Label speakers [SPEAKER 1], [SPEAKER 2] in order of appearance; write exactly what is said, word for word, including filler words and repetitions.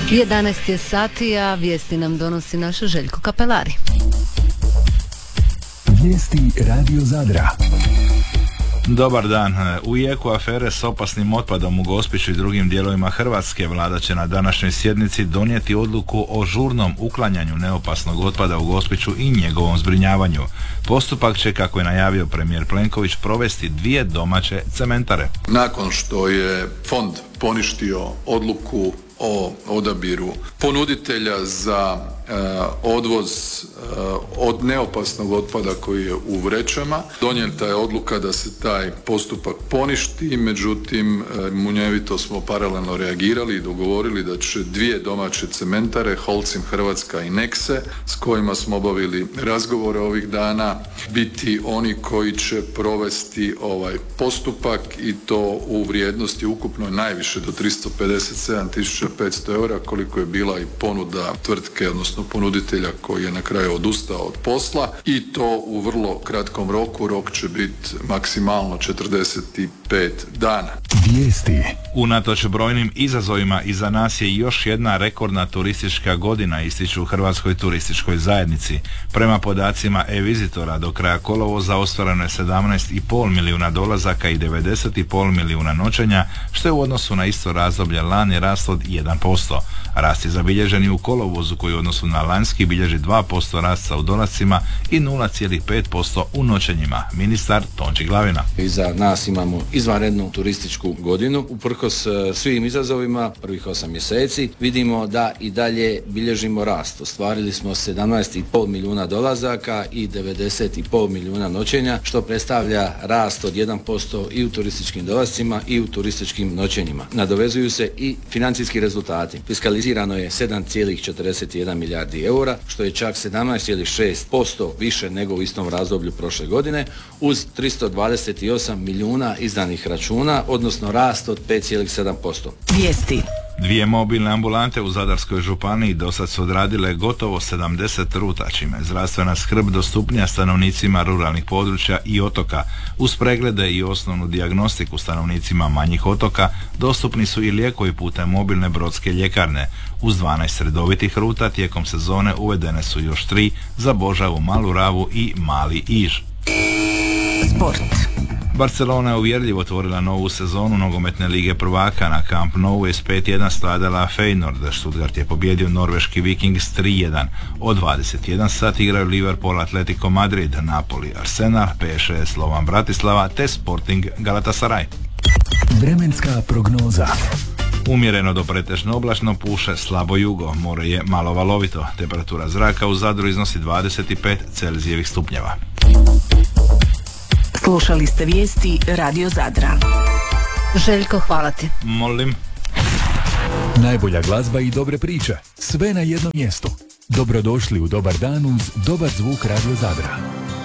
[SPEAKER 1] jedanaest je sati, a vijesti nam donosi naš Željko Kapelari.
[SPEAKER 2] Vijesti Radio Zadra.
[SPEAKER 3] Dobar dan. U jeku afere s opasnim otpadom u Gospiću i drugim dijelovima Hrvatske vlada će na današnjoj sjednici donijeti odluku o žurnom uklanjanju neopasnog otpada u Gospiću i njegovom zbrinjavanju. Postupak će, kako je najavio premijer Plenković, provesti dvije domaće cementare.
[SPEAKER 4] Nakon što je fond poništio odluku o odabiru ponuditelja za e, odvoz e, od neopasnog otpada koji je u vrećama, donijeta je odluka da se taj postupak poništi, međutim e, munjevito smo paralelno reagirali i dogovorili da će dvije domaće cementare, Holcim Hrvatska i Nexe, s kojima smo obavili razgovore ovih dana, biti oni koji će provesti ovaj postupak i to u vrijednosti ukupno najviše do tristo pedeset sedam tisuća petsto eura, koliko je bila i ponuda tvrtke, odnosno ponuditelja koji je na kraju odustao od posla, i to u vrlo kratkom roku. Rok će biti maksimalno četrdeset pet dana.
[SPEAKER 2] Vijesti.
[SPEAKER 3] Unatoč brojnim izazovima iza nas je još jedna rekordna turistička godina, ističu u Hrvatskoj turističkoj zajednici. Prema podacima e-vizitora do kraja kolovoza ostvareno je sedamnaest i pol milijuna dolazaka i devedeset i pol milijuna noćenja, što je u odnosu na isto razdoblje lani rast od jedan posto. Rast je zabilježen i u kolovozu, koji u odnosu na lanjski bilježi dva posto rasta u dolascima i nula zarez pet posto u noćenjima. Ministar Tonči Glavina.
[SPEAKER 5] Iza nas imamo izvanrednu turističku godinu. Uprkos svim izazovima prvih osam mjeseci vidimo da i dalje bilježimo rast. Ostvarili smo sedamnaest i pol milijuna dolazaka i devedeset i pol milijuna noćenja, što predstavlja rast od jedan posto i u turističkim dolascima i u turističkim noćenjima. Nadovezuju se i financijski rezultati. Fiskalizirano je sedam zarez četrdeset jedan milijardi eura, što je čak sedamnaest zarez šest posto više nego u istom razdoblju prošle godine, uz tristo dvadeset osam milijuna izdanih računa, odnosno rast od pet zarez sedam posto.
[SPEAKER 1] Vijesti.
[SPEAKER 3] Dvije mobilne ambulante u Zadarskoj županiji dosad su odradile gotovo sedamdeset ruta, čime je zdravstvena skrb dostupnija stanovnicima ruralnih područja i otoka. Uz preglede i osnovnu dijagnostiku stanovnicima manjih otoka dostupni su i lijekovi putem mobilne brodske ljekarne. Uz dvanaest redovitih ruta tijekom sezone uvedene su još tri za Božavu, Malu Ravu i Mali Iž.
[SPEAKER 1] Sport.
[SPEAKER 3] Barcelona je uvjerljivo otvorila novu sezonu nogometne lige prvaka. Na Camp Nou je s pet jedan stradala Feyenoord. Stuttgart je pobjedio norveški Vikings tri jedan. Od dvadeset jedan sati igraju Liverpool, Atletico Madrid, Napoli, Arsenal, P S G Slovan Bratislava te Sporting Galatasaray.
[SPEAKER 2] Vremenska prognoza.
[SPEAKER 3] Umjereno do pretežno oblačno, puše slabo jugo, more je malo valovito. Temperatura zraka u Zadru iznosi dvadeset pet Celzijevih stupnjeva.
[SPEAKER 1] Slušali ste vijesti Radio Zadra. Željko, hvala ti.
[SPEAKER 3] Molim.
[SPEAKER 2] Najbolja glazba i dobre priče. Sve na jednom mjestu. Dobrodošli u Dobar dan uz dobar zvuk Radio Zadra.